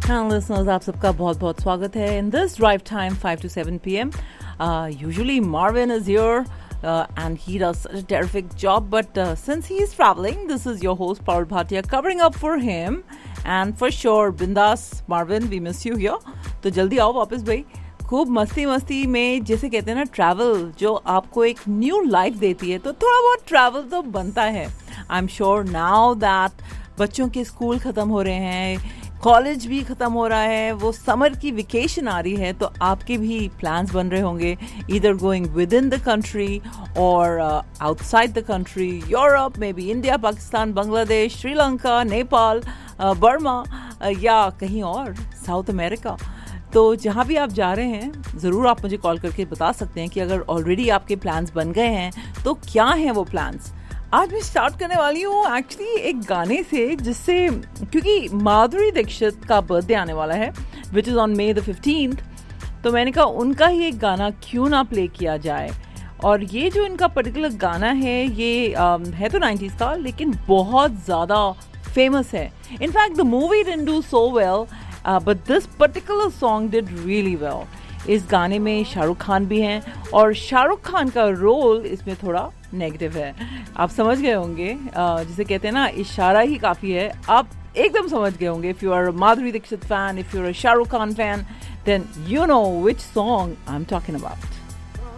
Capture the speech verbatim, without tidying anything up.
And listeners, आप सबका बहुत बहुत स्वागत है in this drive time five to seven p.m. Uh, usually Marvin is here uh, and he does such a terrific job, but uh, since he is traveling, this is your host Paul Bhatia covering up for him. And for sure, Bindas, Marvin, we miss you here. तो जल्दी आओ वापस भाई. खूब मस्ती मस्ती में, जैसे कहते हैं ना, ट्रैवल जो आपको एक न्यू लाइफ देती है, तो थोड़ा बहुत ट्रैवल तो बनता है. I am sure now that बच्चों के स्कूल ख़त्म हो रहे हैं, कॉलेज भी ख़त्म हो रहा है, वो समर की वेकेशन आ रही है, तो आपके भी प्लान्स बन रहे होंगे either going with in the country और outside the country, Europe, may be India, Pakistan, Bangladesh, Sri Lanka, Nepal, Burma या कहीं और साउथ अमेरिका. तो जहाँ भी आप जा रहे हैं ज़रूर आप मुझे कॉल करके बता सकते हैं कि अगर ऑलरेडी आपके प्लान्स बन गए हैं तो क्या हैं वो प्लान्स. आज मैं स्टार्ट करने वाली हूँ एक्चुअली एक गाने से, जिससे क्योंकि माधुरी दीक्षित का बर्थडे आने वाला है which is on May the fifteenth, तो मैंने कहा उनका ही एक गाना क्यों ना प्ले किया जाए. और ये जो इनका पर्टिकुलर गाना है ये um, है तो नाइंटीज़ का, लेकिन बहुत ज़्यादा फेमस है. In fact the movie didn't do so well but this particular song did really well. इस गाने में शाहरुख खान भी हैं और शाहरुख खान का रोल इसमें थोड़ा नेगेटिव है. आप समझ गए होंगे, uh, जिसे कहते हैं ना, इशारा ही काफ़ी है. आप एकदम समझ गए होंगे. If you are Madhuri Dixit fan, if you are Shahrukh Khan fan, then you know which song I am talking about.